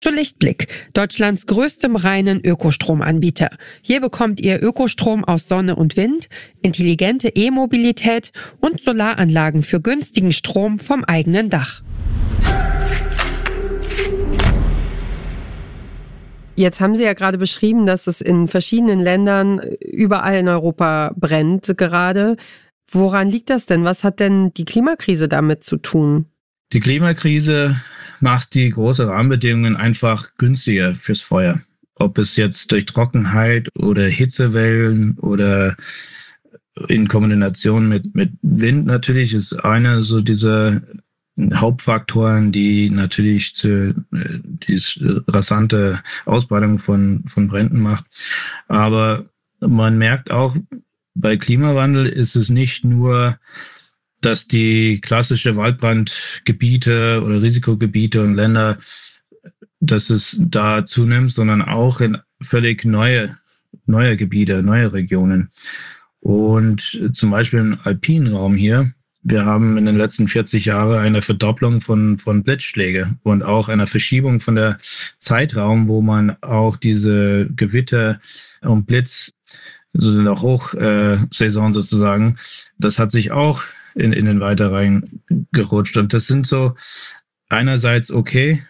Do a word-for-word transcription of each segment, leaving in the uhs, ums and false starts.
Zu Lichtblick, Deutschlands größtem reinen Ökostromanbieter. Hier bekommt ihr Ökostrom aus Sonne und Wind, intelligente E-Mobilität und Solaranlagen für günstigen Strom vom eigenen Dach. Jetzt haben Sie ja gerade beschrieben, dass es in verschiedenen Ländern überall in Europa brennt gerade. Woran liegt das denn? Was hat denn die Klimakrise damit zu tun? Die Klimakrise macht die großen Rahmenbedingungen einfach günstiger fürs Feuer. Ob es jetzt durch Trockenheit oder Hitzewellen oder in Kombination mit, mit Wind natürlich ist einer so dieser Hauptfaktoren, die natürlich zu, die rasante Ausbreitung von, von Bränden macht. Aber man merkt auch, bei Klimawandel ist es nicht nur, dass die klassische Waldbrandgebiete oder Risikogebiete und Länder, dass es da zunimmt, sondern auch in völlig neue, neue Gebiete, neue Regionen. Und zum Beispiel im alpinen Raum hier, wir haben in den letzten vierzig Jahren eine Verdopplung von, von Blitzschläge und auch eine Verschiebung von der Zeitraum, wo man auch diese Gewitter und Blitz, so in der Hochsaison sozusagen, das hat sich auch in, in den Weiter reingerutscht. Und das sind so einerseits okay,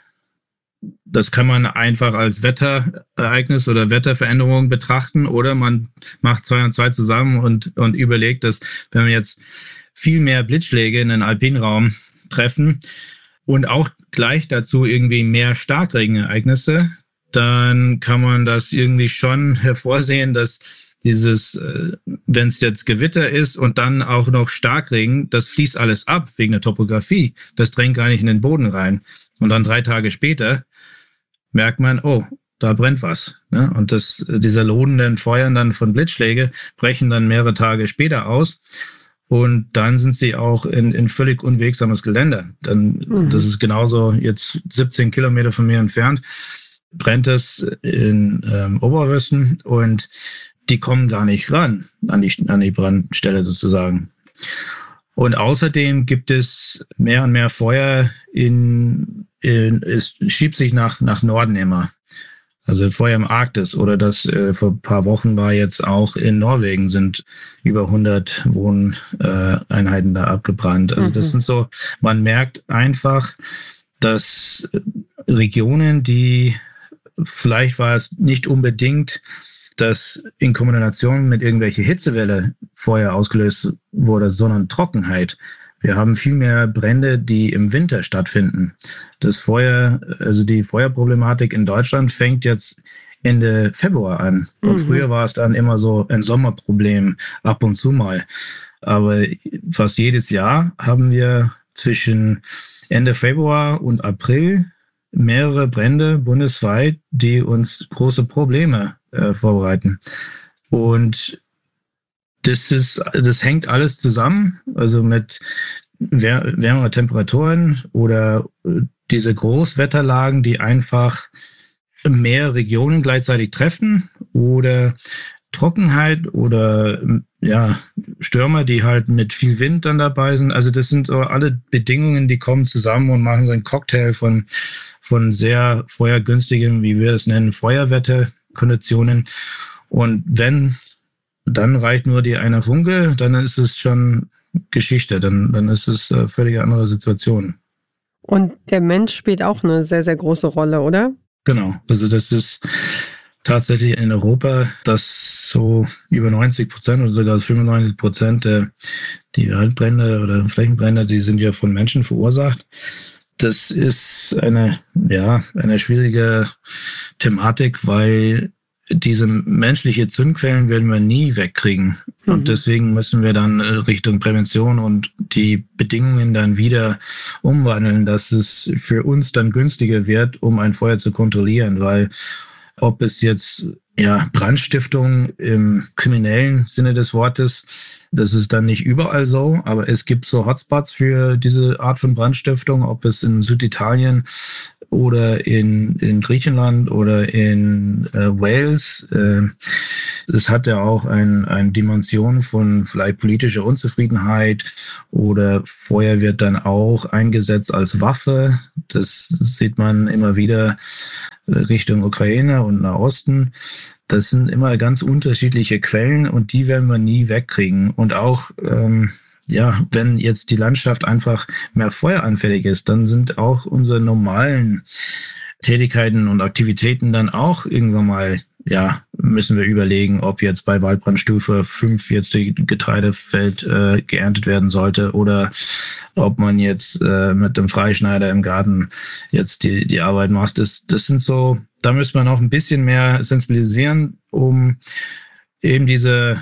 das kann man einfach als Wetterereignis oder Wetterveränderung betrachten, oder man macht zwei und zwei zusammen und, und überlegt, dass wenn wir jetzt viel mehr Blitzschläge in den alpinen Raum treffen und auch gleich dazu irgendwie mehr Starkregenereignisse, dann kann man das irgendwie schon hervorsehen, dass dieses, äh, wenn es jetzt Gewitter ist und dann auch noch Starkregen, das fließt alles ab wegen der Topografie. Das drängt gar nicht in den Boden rein. Und dann drei Tage später merkt man, oh, da brennt was. Ne? Und das, diese lodernden Feuern dann von Blitzschläge brechen dann mehrere Tage später aus. Und dann sind sie auch in, in völlig unwegsames Gelände. Dann, mhm. Das ist genauso jetzt siebzehn Kilometer von mir entfernt, brennt es in ähm, Oberrösten und die kommen gar nicht ran an die, an die Brandstelle sozusagen. Und außerdem gibt es mehr und mehr Feuer in, in es schiebt sich nach, nach Norden immer. Also Feuer im Arktis, oder das äh, vor ein paar Wochen war jetzt auch in Norwegen, sind über hundert Wohneinheiten da abgebrannt. Also mhm. das sind so, man merkt einfach, dass Regionen, die vielleicht war es nicht unbedingt, dass in Kombination mit irgendwelche Hitzewelle Feuer ausgelöst wurde, sondern Trockenheit. Wir haben viel mehr Brände, die im Winter stattfinden. Das Feuer, also die Feuerproblematik in Deutschland fängt jetzt Ende Februar an. Und mhm. früher war es dann immer so ein Sommerproblem, ab und zu mal. Aber fast jedes Jahr haben wir zwischen Ende Februar und April mehrere Brände bundesweit, die uns große Probleme äh, vorbereiten. Und das ist, das hängt alles zusammen, also mit wär, wärmeren Temperaturen oder diese Großwetterlagen, die einfach mehr Regionen gleichzeitig treffen, oder Trockenheit oder ja Stürme, die halt mit viel Wind dann dabei sind. Also das sind so alle Bedingungen, die kommen zusammen und machen so einen Cocktail von von sehr feuergünstigen, wie wir es nennen, Feuerwetterkonditionen. Und wenn, dann reicht nur die eine Funke, dann ist es schon Geschichte, dann, dann ist es eine völlig andere Situation. Und der Mensch spielt auch eine sehr, sehr große Rolle, oder? Genau, also das ist tatsächlich in Europa, dass so über neunzig Prozent oder sogar fünfundneunzig Prozent der die Waldbrände oder Flächenbrände, die sind ja von Menschen verursacht. Das ist eine, ja, eine schwierige Thematik, weil diese menschliche Zündquellen werden wir nie wegkriegen. Mhm. Und deswegen müssen wir dann Richtung Prävention und die Bedingungen dann wieder umwandeln, dass es für uns dann günstiger wird, um ein Feuer zu kontrollieren. Weil ob es jetzt ja, Brandstiftung im kriminellen Sinne des Wortes. Das ist dann nicht überall so, aber es gibt so Hotspots für diese Art von Brandstiftung, ob es in Süditalien oder in, in Griechenland oder in äh, Wales. Äh, es hat ja auch ein, eine Dimension von vielleicht politischer Unzufriedenheit oder Feuer wird dann auch eingesetzt als Waffe. Das sieht man immer wieder Richtung Ukraine und Nahosten. Das sind immer ganz unterschiedliche Quellen und die werden wir nie wegkriegen. Und auch, ähm, ja, wenn jetzt die Landschaft einfach mehr feueranfällig ist, dann sind auch unsere normalen Tätigkeiten und Aktivitäten dann auch irgendwann mal, ja, müssen wir überlegen, ob jetzt bei Waldbrandstufe fünf jetzt die Getreidefeld äh, geerntet werden sollte oder ob man jetzt äh, mit dem Freischneider im Garten jetzt die, die Arbeit macht. Das, das sind so, da müssen wir noch ein bisschen mehr sensibilisieren, um eben diese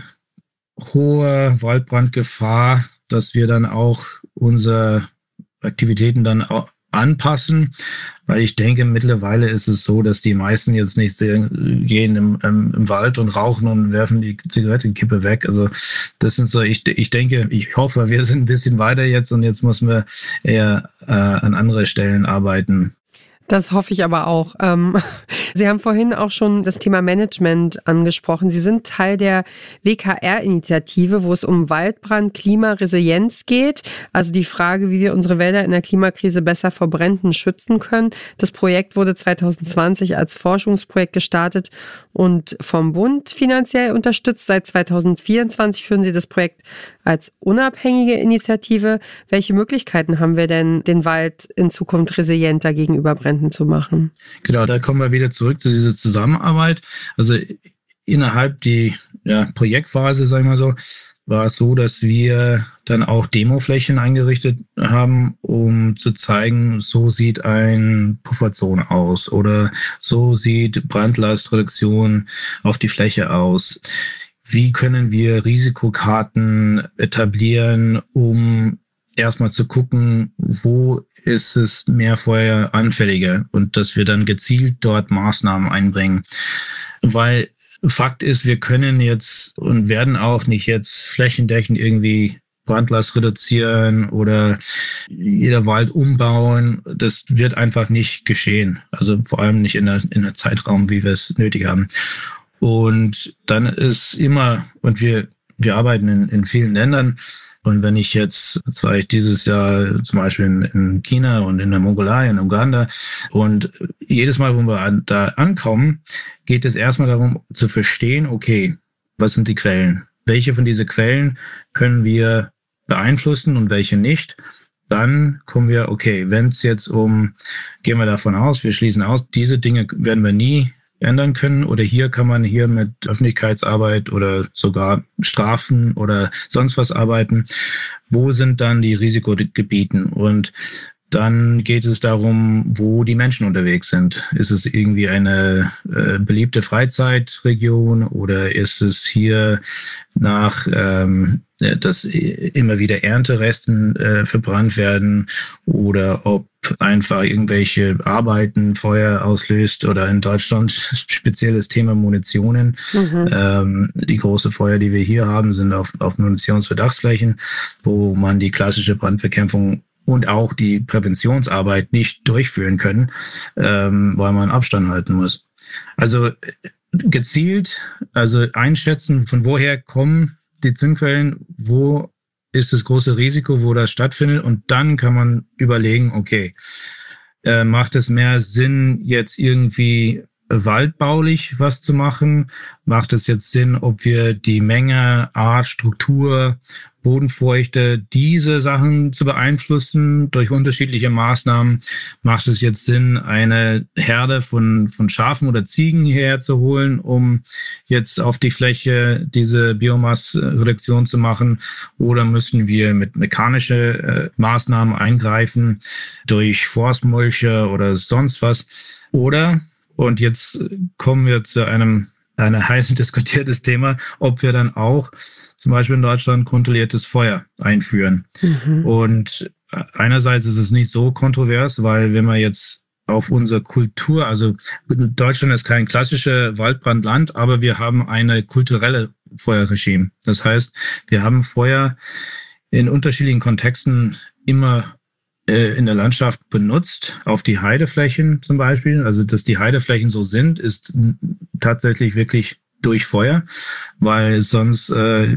hohe Waldbrandgefahr, dass wir dann auch unsere Aktivitäten dann auch anpassen, weil ich denke, mittlerweile ist es so, dass die meisten jetzt nicht gehen im, im, im Wald und rauchen und werfen die Zigarettenkippe weg. Also das sind so, ich, ich denke, ich hoffe, wir sind ein bisschen weiter jetzt und jetzt müssen wir eher äh, an andere Stellen arbeiten. Das hoffe ich aber auch. Ähm, Sie haben vorhin auch schon das Thema Management angesprochen. Sie sind Teil der W K R-Initiative, wo es um Waldbrand, Klimaresilienz geht. Also die Frage, wie wir unsere Wälder in der Klimakrise besser vor Bränden schützen können. Das Projekt wurde zwanzig zwanzig als Forschungsprojekt gestartet und vom Bund finanziell unterstützt. Seit zwanzig vierundzwanzig führen Sie das Projekt als unabhängige Initiative. Welche Möglichkeiten haben wir denn, den Wald in Zukunft resilienter gegenüber Bränden zu machen? Genau, da kommen wir wieder zurück zu dieser Zusammenarbeit. Also innerhalb die ja, Projektphase, sagen wir mal so, war es so, dass wir dann auch Demoflächen eingerichtet haben, um zu zeigen, so sieht ein Pufferzone aus oder so sieht Brandlastreduktion auf die Fläche aus. Wie können wir Risikokarten etablieren, um erstmal zu gucken, wo ist es mehr feueranfälliger und dass wir dann gezielt dort Maßnahmen einbringen. Weil Fakt ist, wir können jetzt und werden auch nicht jetzt flächendeckend irgendwie Brandlast reduzieren oder jeder Wald umbauen. Das wird einfach nicht geschehen. Also vor allem nicht in der, in der Zeitraum, wie wir es nötig haben. Und dann ist immer, und wir, wir arbeiten in, in vielen Ländern, und wenn ich jetzt, jetzt war ich dieses Jahr zum Beispiel in, in China und in der Mongolei, in Uganda, und jedes Mal, wo wir an, da ankommen, geht es erstmal darum zu verstehen, okay, was sind die Quellen? Welche von diesen Quellen können wir beeinflussen und welche nicht? Dann kommen wir, okay, wenn es jetzt um, gehen wir davon aus, wir schließen aus, diese Dinge werden wir nie ändern können oder hier kann man hier mit Öffentlichkeitsarbeit oder sogar Strafen oder sonst was arbeiten. Wo sind dann die Risikogebieten? Und dann geht es darum, wo die Menschen unterwegs sind. Ist es irgendwie eine äh, beliebte Freizeitregion oder ist es hier nach, ähm, dass immer wieder Ernteresten äh, verbrannt werden oder ob einfach irgendwelche Arbeiten Feuer auslöst oder in Deutschland spezielles Thema Munitionen. Mhm. Ähm, die große Feuer, die wir hier haben, sind auf, auf Munitionsverdachtsflächen, wo man die klassische Brandbekämpfung und auch die Präventionsarbeit nicht durchführen können, ähm, weil man Abstand halten muss. Also gezielt, also einschätzen, von woher kommen die Zündquellen, wo ist das große Risiko, wo das stattfindet, und dann kann man überlegen, okay, äh, macht es mehr Sinn, jetzt irgendwie waldbaulich was zu machen? Macht es jetzt Sinn, ob wir die Menge, Art, Struktur, Bodenfeuchte, diese Sachen zu beeinflussen durch unterschiedliche Maßnahmen? Macht es jetzt Sinn, eine Herde von, von Schafen oder Ziegen hierher zu holen, um jetzt auf die Fläche diese Biomassreduktion zu machen? Oder müssen wir mit mechanischen äh, Maßnahmen eingreifen durch Forstmulche oder sonst was? Oder, und jetzt kommen wir zu einem, einem heiß diskutiertes Thema, ob wir dann auch zum Beispiel in Deutschland kontrolliertes Feuer einführen. Mhm. Und einerseits ist es nicht so kontrovers, weil wenn wir jetzt auf unsere Kultur. Also Deutschland ist kein klassisches Waldbrandland, aber wir haben eine kulturelle Feuerregime. Das heißt, wir haben Feuer in unterschiedlichen Kontexten immer äh, in der Landschaft benutzt, auf die Heideflächen zum Beispiel. Also dass die Heideflächen so sind, ist tatsächlich wirklich durch Feuer, weil sonst äh,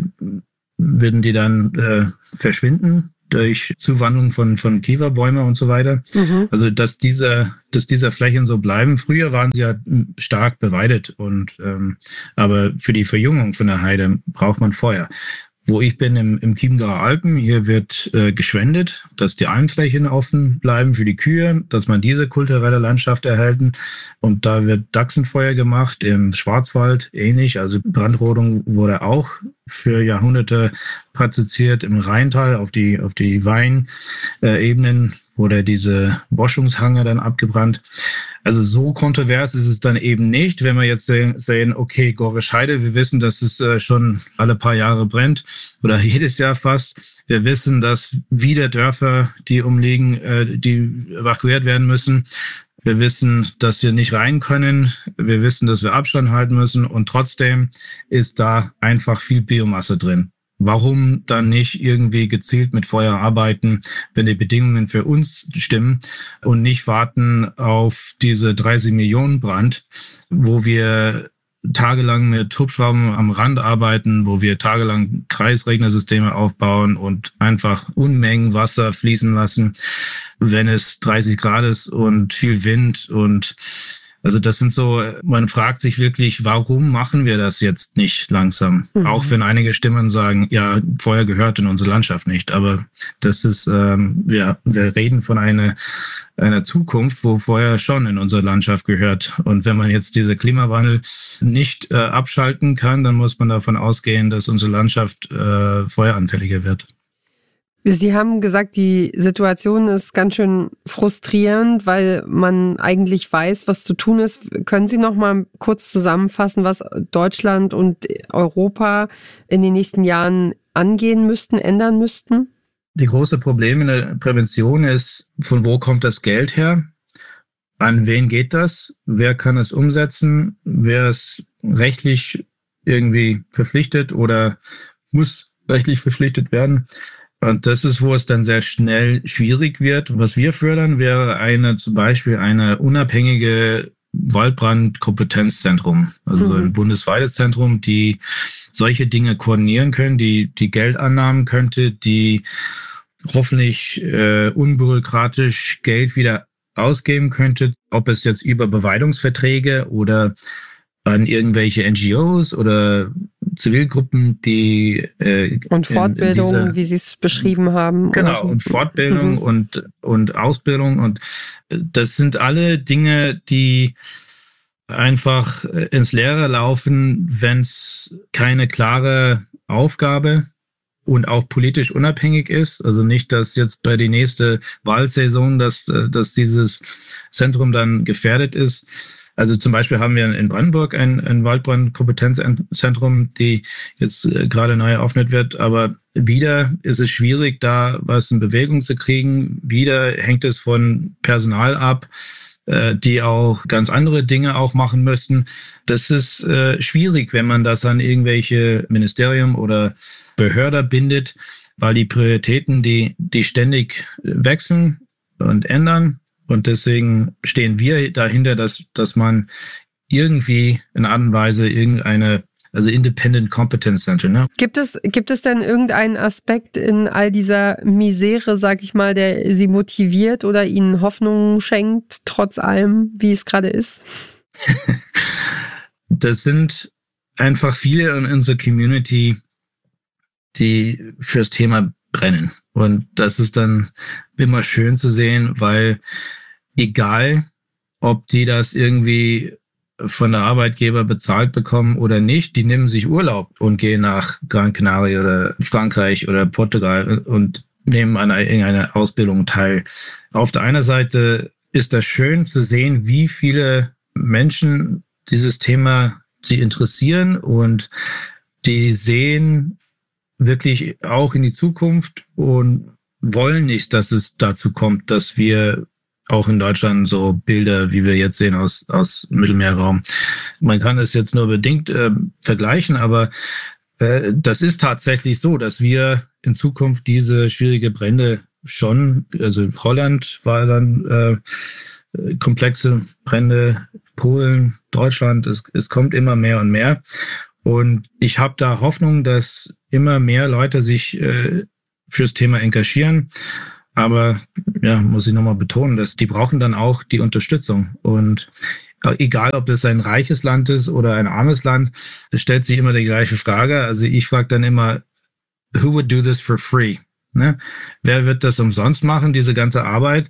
würden die dann äh, verschwinden durch Zuwandlung von, von Kieferbäumen und so weiter. Mhm. Also, dass diese, dass diese Flächen so bleiben. Früher waren sie ja stark beweidet und, ähm, aber für die Verjüngung von der Heide braucht man Feuer. Wo ich bin, im, im Chiemgauer Alpen, hier wird äh, geschwendet, dass die Almflächen offen bleiben für die Kühe, dass man diese kulturelle Landschaft erhalten. Und da wird Dachsenfeuer gemacht, im Schwarzwald ähnlich. Also Brandrodung wurde auch für Jahrhunderte praktiziert. Im Rheintal auf die, auf die Weinebenen wurde diese Boschungshange dann abgebrannt. Also so kontrovers ist es dann eben nicht, wenn wir jetzt sehen, okay, Gorisch Heide, wir wissen, dass es äh, schon alle paar Jahre brennt oder jedes Jahr fast. Wir wissen, dass wieder Dörfer, die umliegen, äh, die evakuiert werden müssen. Wir wissen, dass wir nicht rein können. Wir wissen, dass wir Abstand halten müssen und trotzdem ist da einfach viel Biomasse drin. Warum dann nicht irgendwie gezielt mit Feuer arbeiten, wenn die Bedingungen für uns stimmen und nicht warten auf diese dreißig Millionen Brand, wo wir tagelang mit Hubschrauben am Rand arbeiten, wo wir tagelang Kreisregnersysteme aufbauen und einfach Unmengen Wasser fließen lassen, wenn es dreißig Grad ist und viel Wind und also das sind so, man fragt sich wirklich, warum machen wir das jetzt nicht langsam? Mhm. Auch wenn einige Stimmen sagen, ja, Feuer gehört in unsere Landschaft nicht. Aber das ist, ähm, ja, wir reden von einer, einer Zukunft, wo Feuer schon in unsere Landschaft gehört. Und wenn man jetzt diese Klimawandel nicht äh, abschalten kann, dann muss man davon ausgehen, dass unsere Landschaft äh, feueranfälliger wird. Sie haben gesagt, die Situation ist ganz schön frustrierend, weil man eigentlich weiß, was zu tun ist. Können Sie noch mal kurz zusammenfassen, was Deutschland und Europa in den nächsten Jahren angehen müssten, ändern müssten? Die große Problem in der Prävention ist, von wo kommt das Geld her? An wen geht das? Wer kann es umsetzen? Wer ist rechtlich irgendwie verpflichtet oder muss rechtlich verpflichtet werden? Und das ist, wo es dann sehr schnell schwierig wird. Was wir fördern, wäre eine, zum Beispiel eine unabhängige Waldbrandkompetenzzentrum, also mhm. ein bundesweites Zentrum, die solche Dinge koordinieren können, die die Geldannahmen könnte, die hoffentlich äh, unbürokratisch Geld wieder ausgeben könnte, ob es jetzt über Beweidungsverträge oder an irgendwelche N G Os oder Zivilgruppen, die äh, und Fortbildung, in, in dieser, wie Sie es beschrieben haben. Genau, so. Und Fortbildung mhm. und und Ausbildung und das sind alle Dinge, die einfach ins Leere laufen, wenn es keine klare Aufgabe und auch politisch unabhängig ist. Also nicht, dass jetzt bei der nächsten Wahlsaison, dass dass dieses Zentrum dann gefährdet ist. Also zum Beispiel haben wir in Brandenburg ein, ein Waldbrandkompetenzzentrum, die jetzt gerade neu eröffnet wird. Aber wieder ist es schwierig, da was in Bewegung zu kriegen. Wieder hängt es von Personal ab, äh, die auch ganz andere Dinge auch machen müssen. Das ist äh, schwierig, wenn man das an irgendwelche Ministerium oder Behörde bindet, weil die Prioritäten, die, die ständig wechseln und ändern. Und deswegen stehen wir dahinter, dass, dass man irgendwie in Art und Weise irgendeine, also Independent Competence Center, ne? Gibt es, gibt es denn irgendeinen Aspekt in all dieser Misere, sag ich mal, der Sie motiviert oder Ihnen Hoffnung schenkt, trotz allem, wie es gerade ist? Das sind einfach viele in unserer Community, die fürs Thema brennen. Und das ist dann immer schön zu sehen, weil egal, ob die das irgendwie von der Arbeitgeber bezahlt bekommen oder nicht, die nehmen sich Urlaub und gehen nach Gran Canaria oder Frankreich oder Portugal und nehmen an irgendeiner Ausbildung teil. Auf der einen Seite ist das schön zu sehen, wie viele Menschen dieses Thema sie interessieren und die sehen wirklich auch in die Zukunft und wollen nicht, dass es dazu kommt, dass wir auch in Deutschland so Bilder, wie wir jetzt sehen aus, aus Mittelmeerraum. Man kann es jetzt nur bedingt äh, vergleichen, aber äh, das ist tatsächlich so, dass wir in Zukunft diese schwierige Brände schon, also Holland war dann äh, komplexe Brände, Polen, Deutschland, es, es kommt immer mehr und mehr. Und ich habe da Hoffnung, dass immer mehr Leute sich äh, fürs Thema engagieren. Aber ja, muss ich nochmal betonen, dass die brauchen dann auch die Unterstützung. Und egal, ob das ein reiches Land ist oder ein armes Land, es stellt sich immer die gleiche Frage. Also ich frage dann immer, who would do this for free? Ne? Wer wird das umsonst machen, diese ganze Arbeit?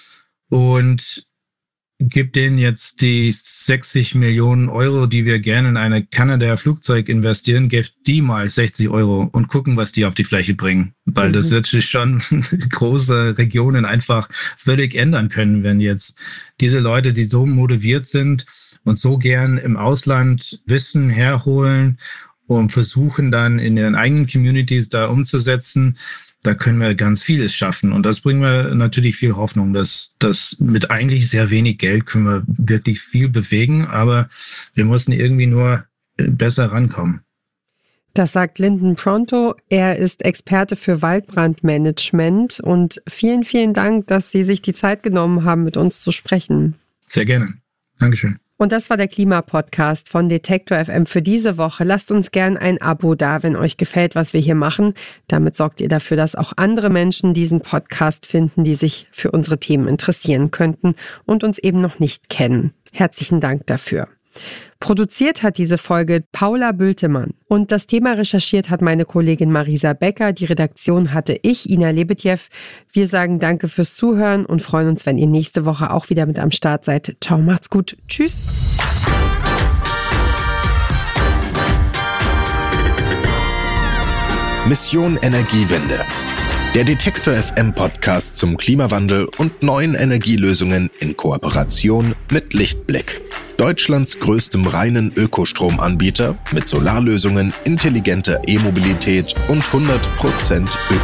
Und gibt denen jetzt die sechzig Millionen Euro, die wir gerne in eine Canadair-Flugzeug investieren, gebt die mal sechzig Euro und gucken, was die auf die Fläche bringen. Weil mhm. das wird sich schon große Regionen einfach völlig ändern können, wenn jetzt diese Leute, die so motiviert sind und so gern im Ausland Wissen herholen und versuchen dann in ihren eigenen Communities da umzusetzen, da können wir ganz vieles schaffen. Und das bringt mir natürlich viel Hoffnung, dass, dass mit eigentlich sehr wenig Geld können wir wirklich viel bewegen, aber wir müssen irgendwie nur besser rankommen. Das sagt Lyndon Pronto. Er ist Experte für Waldbrandmanagement. Und vielen, vielen Dank, dass Sie sich die Zeit genommen haben, mit uns zu sprechen. Sehr gerne. Dankeschön. Und das war der Klimapodcast von Detektor F M für diese Woche. Lasst uns gern ein Abo da, wenn euch gefällt, was wir hier machen. Damit sorgt ihr dafür, dass auch andere Menschen diesen Podcast finden, die sich für unsere Themen interessieren könnten und uns eben noch nicht kennen. Herzlichen Dank dafür. Produziert hat diese Folge Paula Bültemann. Und das Thema recherchiert hat meine Kollegin Marisa Becker. Die Redaktion hatte ich, Ina Lebetjew. Wir sagen danke fürs Zuhören und freuen uns, wenn ihr nächste Woche auch wieder mit am Start seid. Ciao, macht's gut. Tschüss. Mission Energiewende. Der Detektor F M Podcast zum Klimawandel und neuen Energielösungen in Kooperation mit Lichtblick. Deutschlands größtem reinen Ökostromanbieter mit Solarlösungen, intelligenter E-Mobilität und hundert Prozent Öko.